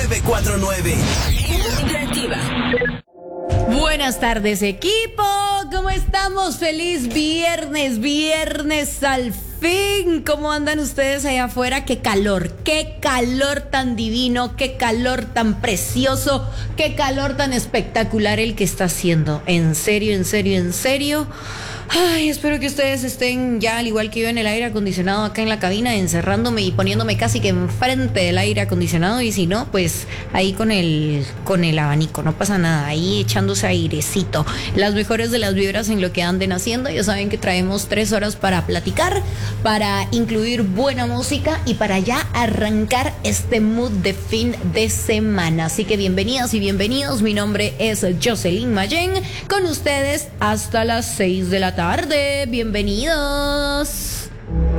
949. Interactiva. Buenas tardes, equipo. ¿Cómo estamos? Feliz viernes al fin. ¿Cómo andan ustedes allá afuera? Qué calor tan divino, qué calor tan precioso, qué calor tan espectacular el que está haciendo. En serio. Ay, espero que ustedes estén ya al igual que yo en el aire acondicionado acá en la cabina, encerrándome y poniéndome casi que enfrente del aire acondicionado, y si no, pues ahí con el abanico, no pasa nada, ahí echándose airecito. Las mejores de las vibras en lo que anden haciendo. Ya saben que traemos 3 horas para platicar, para incluir buena música y para ya arrancar este mood de fin de semana. Así que bienvenidas y bienvenidos. Mi nombre es Jocelyn Mayen, con ustedes hasta las 6 de la tarde. Bienvenidos.